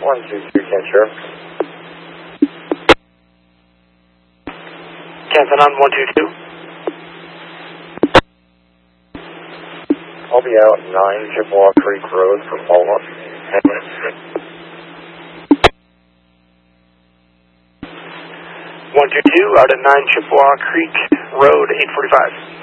122, Kent Sheriff. Canton on 122. I'll be out 9 Chippewa Creek Road from Beaumont. 10 minutes. 122 out at 9 Chippewa Creek Road, 845.